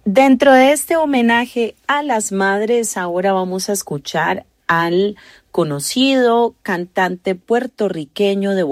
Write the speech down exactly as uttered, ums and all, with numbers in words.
Dentro de este homenaje a las madres, ahora vamos a escuchar al conocido cantante puertorriqueño de